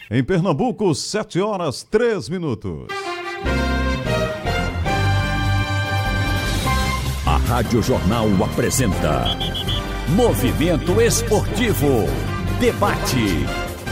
Em Pernambuco, 7h03. A Rádio Jornal apresenta Movimento Esportivo. Debate.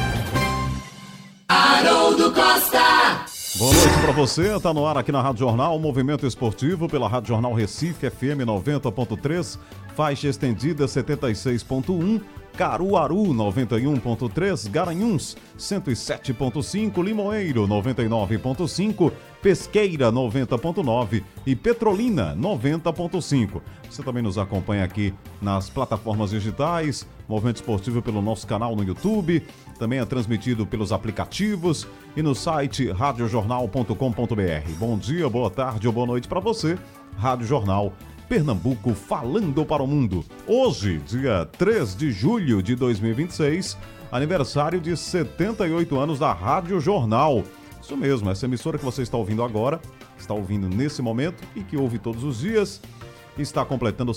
Haroldo Costa. Boa noite para você, está no ar aqui na Rádio Jornal, Movimento Esportivo, pela Rádio Jornal Recife, FM 90.3, faixa estendida 76.1, Caruaru 91.3, Garanhuns 107.5, Limoeiro 99.5, Pesqueira 90.9 e Petrolina 90.5. Você também nos acompanha aqui nas plataformas digitais, Movimento Esportivo pelo nosso canal no YouTube, também é transmitido pelos aplicativos e no site radiojornal.com.br. Bom dia, boa tarde ou boa noite para você. Rádio Jornal Pernambuco falando para o mundo. Hoje, dia 3 de julho de 2026, aniversário de 78 anos da Rádio Jornal. Isso mesmo, essa emissora que você está ouvindo agora, está ouvindo nesse momento e que ouve todos os dias, está completando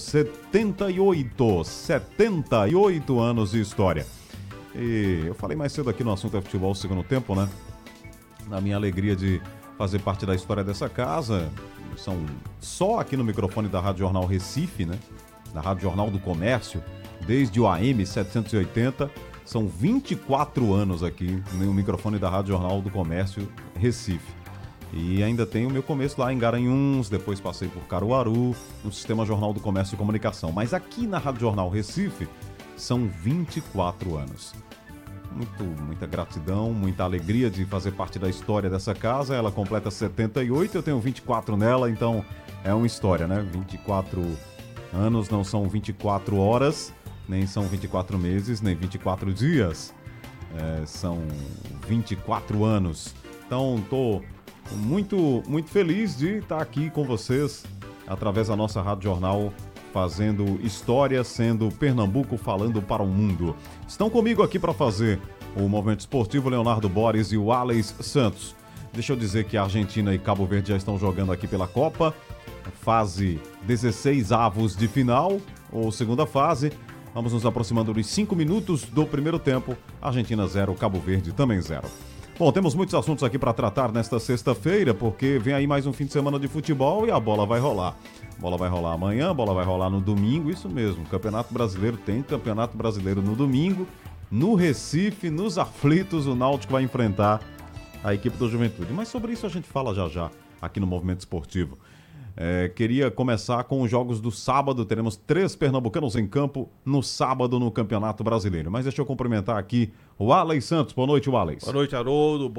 78 anos de história. E eu falei mais cedo aqui no assunto é futebol segundo tempo, né? Na minha alegria de fazer parte da história dessa casa, são só aqui no microfone da Rádio Jornal Recife, né? Da Rádio Jornal do Comércio, desde o AM 780, são 24 anos aqui no microfone da Rádio Jornal do Comércio Recife. E ainda tem o meu começo lá em Garanhuns, depois passei por Caruaru, no Sistema Jornal do Comércio e Comunicação. Mas aqui na Rádio Jornal Recife, são 24 anos. Muita gratidão, muita alegria de fazer parte da história dessa casa. Ela completa 78, eu tenho 24 nela, então é uma história, né? 24 anos não são 24 horas, nem são 24 meses, nem 24 dias. São 24 anos. Então, estou muito feliz de estar aqui com vocês através da nossa Rádio Jornal, fazendo história, sendo Pernambuco falando para o mundo. Estão comigo aqui para fazer o Movimento Esportivo Leonardo Boris e o Alex Santos. Deixa eu dizer que a Argentina e Cabo Verde já estão jogando aqui pela Copa, fase 16 avos de final, ou segunda fase. Vamos nos aproximando dos 5 minutos do primeiro tempo. Argentina 0, Cabo Verde também 0. Bom, temos muitos assuntos aqui para tratar nesta sexta-feira, porque vem aí mais um fim de semana de futebol e a bola vai rolar. A bola vai rolar amanhã, a bola vai rolar no domingo, isso mesmo. Campeonato Brasileiro tem Campeonato Brasileiro no domingo. No Recife, nos aflitos, o Náutico vai enfrentar a equipe do Juventude. Mas sobre isso a gente fala já aqui no Movimento Esportivo. Queria começar com os jogos do sábado. Teremos 3 pernambucanos em campo no sábado no Campeonato Brasileiro. Mas deixa eu cumprimentar aqui o Alex Santos. Boa noite, Alex. Boa noite, Haroldo.